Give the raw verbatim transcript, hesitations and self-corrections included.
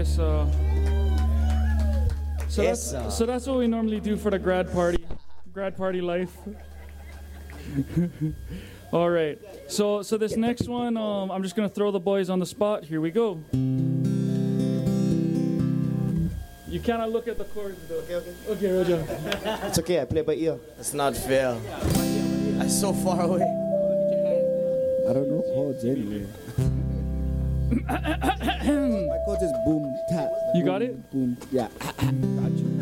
Esa. So that's, Esa. so that's what we normally do for the grad party. Grad party life. All right. So so this next one, um, I'm just gonna throw the boys on the spot. Here we go. You cannot look at the chords though. Okay, okay. Okay, Roger. It's okay, I play by ear. That's not fair. I'm so far away. I don't know chords anyway. My chords is boom, tap. You boom, got it? Boom, yeah. Got you.